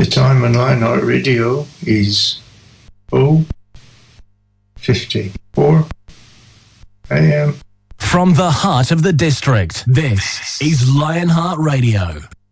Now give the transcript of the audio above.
The time on Lionheart Radio is 0:54 a.m. From the heart of the district, this is Lionheart Radio.